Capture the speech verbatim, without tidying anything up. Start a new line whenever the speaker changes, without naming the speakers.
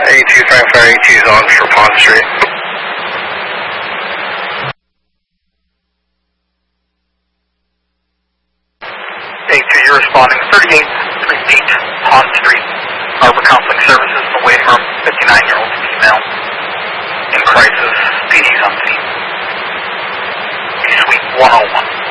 eighty-two, Frankfurt, eighty-two is on for Pond Street.
eighty-two, you're responding. thirty-eight, three feet, Pond Street, Harbor Counseling Services in the waiting room, fifty-nine-year-old female in crisis, P D's on scene. Suite one oh one.